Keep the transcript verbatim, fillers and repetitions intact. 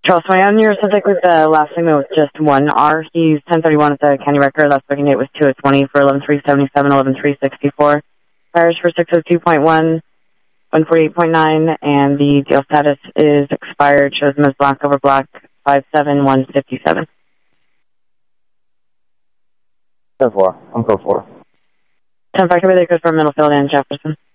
Charles Sway, on your subject with the last segment was just one R. He's ten thirty-one at the county record. Last booking date was two of twenty for eleven three seventy-seven, eleven three sixty-four. Parish for six oh two point one, one forty-eight point nine, and the deal status is expired. Shows them as black over black, five seven one fifty-seven. ten four. I'm code four. ten five, can we good for Middlefield and Jefferson?